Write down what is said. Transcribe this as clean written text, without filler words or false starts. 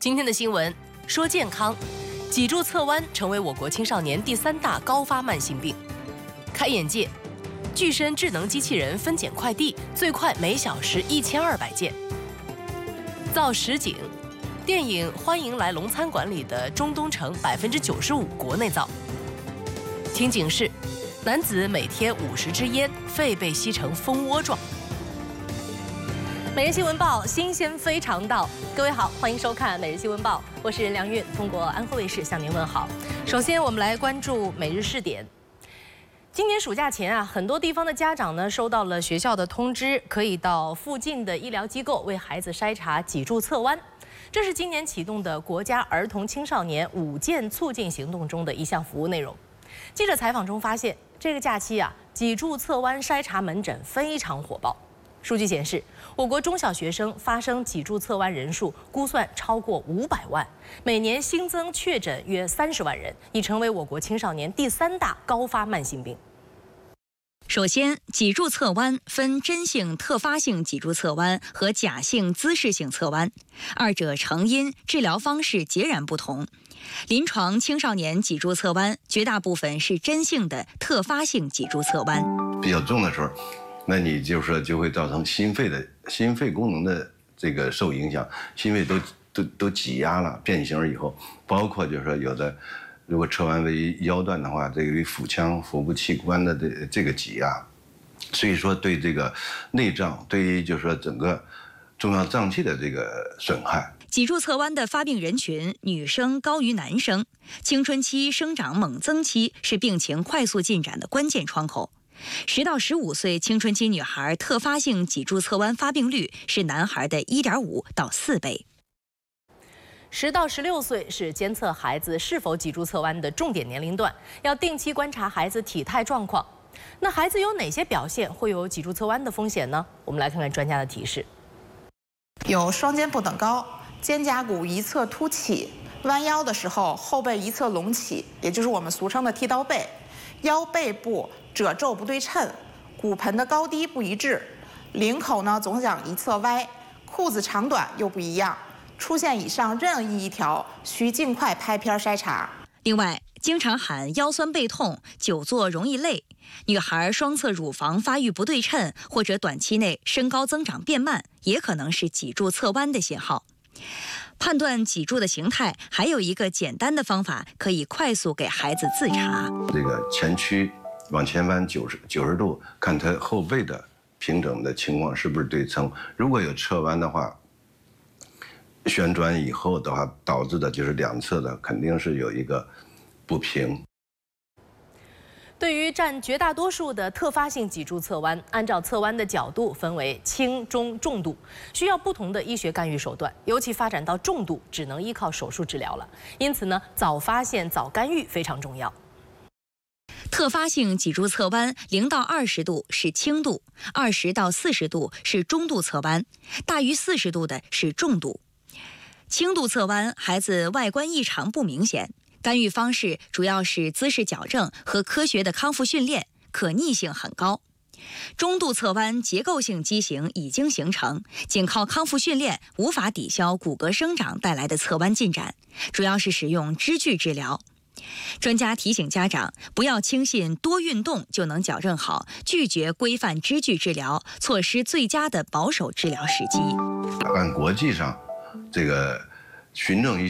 今天的新闻说健康，脊柱侧弯成为我国青少年第3大高发慢性病。开眼界，具身智能机器人分拣快递最快每小时1200件。造实景，电影《欢迎来龙餐馆》里的中东城95%国内造。听警示，男子每天50支烟，肺被吸成蜂窝状。每日新闻报，新鲜非常到。各位好，欢迎收看每日新闻报，我是任良韵，通过安徽卫视向您问好。首先，我们来关注每日试点。今年暑假前很多地方的家长呢收到了学校的通知，可以到附近的医疗机构为孩子筛查脊柱侧弯。这是今年启动的国家儿童青少年5件促进行动中的一项服务内容。记者采访中发现，这个假期脊柱侧弯筛查门诊非常火爆。数据显示，我国中小学生发生脊柱侧弯人数估算超过500万，每年新增确诊约30万人，已成为我国青少年第3大高发慢性病。 首先，脊柱侧弯分真性特发性脊柱侧弯和假性姿势性侧弯，二者成因、治疗方式截然不同。临床青少年脊柱侧弯绝大部分是真性的特发性脊柱侧弯， 比较重的时候，那你就会造成心肺功能的这个受影响，心肺都挤压了，变形以后，包括有的如果侧弯为腰段的话，这个腹腔、腹部器官的这个挤压，所以说对这个内脏，对于整个重要脏器的这个损害。 脊柱侧弯的发病人群，女生高于男生，青春期生长猛增期是病情快速进展的关键窗口。10到15岁青春期女孩特发性脊柱侧弯发病率是男孩的1.5到4倍。 10到16岁是监测孩子是否脊柱侧弯的重点年龄段，要定期观察孩子体态状况。那孩子有哪些表现会有脊柱侧弯的风险呢？我们来看看专家的提示。 有双肩不等高，肩胛骨一侧凸起，弯腰的时候后背一侧隆起，也就是我们俗称的剃刀背，腰背部褶皱不对称，骨盆的高低不一致，领口呢总想一侧歪，裤子长短又不一样。出现以上任意一条，需尽快拍片筛查。 另外，经常喊腰酸背痛、久坐容易累，女孩双侧乳房发育不对称，或者短期内身高增长变慢，也可能是脊柱侧弯的信号。判断脊柱的形态，还有一个简单的方法，可以快速给孩子自查。 这个前屈往前弯90度，看他后背的平整的情况是不是对称。如果有侧弯的话，旋转以后的话，导致的就是两侧的肯定是有一个不平。 对于占绝大多数的特发性脊柱侧弯，按照侧弯的角度分为轻、中、重度，需要不同的医学干预手段。尤其发展到重度，只能依靠手术治疗了。因此呢，早发现、早干预非常重要。 特发性脊柱侧弯0到20度是轻度，20到40度是中度侧弯，大于40度的是重度。轻度侧弯，孩子外观异常不明显，干预方式主要是姿势矫正和科学的康复训练，可逆性很高。中度侧弯结构性畸形已经形成，仅靠康复训练无法抵消骨骼生长带来的侧弯进展，主要是使用支具治疗。专家提醒家长，不要轻信多运动就能矫正好，拒绝规范支具治疗，错失最佳的保守治疗时机。 按国际上这个循证医